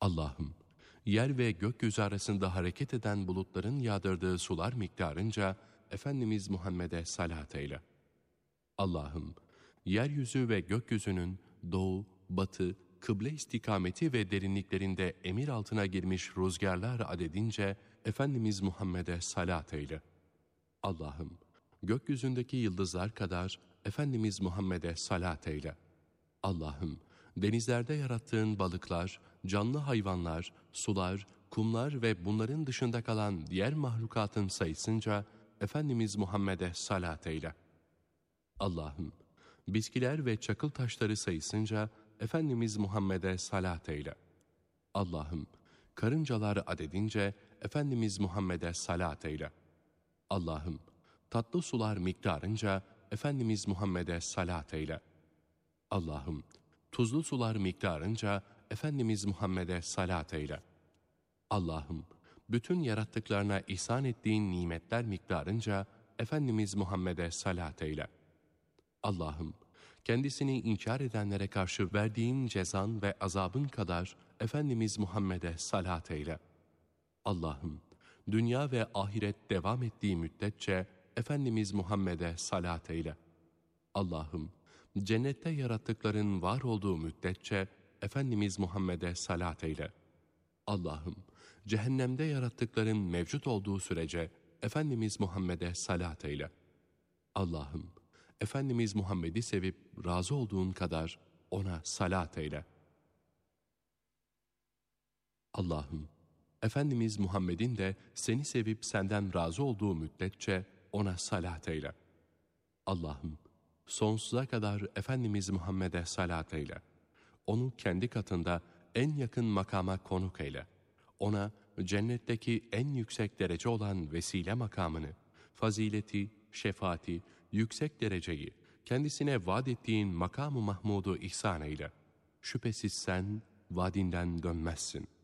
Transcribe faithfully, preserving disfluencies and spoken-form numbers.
Allah'ım, yer ve gökyüzü arasında hareket eden bulutların yağdırdığı sular miktarınca Efendimiz Muhammed'e salat eyle. Allah'ım, yeryüzü ve gökyüzünün doğu, batı, kıble istikameti ve derinliklerinde emir altına girmiş rüzgarlar adedince Efendimiz Muhammed'e salat eyle. Allah'ım, gökyüzündeki yıldızlar kadar Efendimiz Muhammed'e salat eyle. Allah'ım, denizlerde yarattığın balıklar, canlı hayvanlar, sular, kumlar ve bunların dışında kalan diğer mahlukatın sayısınca Efendimiz Muhammed'e salat eyle. Allah'ım, bitkiler ve çakıl taşları sayısınca Efendimiz Muhammed'e salat eyle. Allah'ım, karıncalar adedince Efendimiz Muhammed'e salat eyle. Allah'ım, tatlı sular miktarınca Efendimiz Muhammed'e salat eyle. Allah'ım, tuzlu sular miktarınca Efendimiz Muhammed'e salat eyle. Allah'ım, bütün yarattıklarına ihsan ettiğin nimetler miktarınca Efendimiz Muhammed'e salat eyle. Allah'ım, kendisini inkar edenlere karşı verdiğin cezan ve azabın kadar Efendimiz Muhammed'e salat eyle. Allah'ım, dünya ve ahiret devam ettiği müddetçe Efendimiz Muhammed'e salat eyle. Allah'ım, cennette yarattıkların var olduğu müddetçe Efendimiz Muhammed'e salat eyle. Allah'ım, cehennemde yarattıkların mevcut olduğu sürece Efendimiz Muhammed'e salat eyle. Allah'ım, Efendimiz Muhammed'i sevip razı olduğun kadar ona salat eyle. Allah'ım, Efendimiz Muhammed'in de seni sevip senden razı olduğu müddetçe ona salat eyle. Allah'ım, sonsuza kadar Efendimiz Muhammed'e salat eyle. Onu kendi katında en yakın makama konuk eyle. Ona cennetteki en yüksek derece olan vesile makamını, fazileti, şefaati, yüksek dereceyi, kendisine vaat ettiğin makam-ı mahmudu ihsan eyle. Şüphesiz sen vaadinden dönmezsin.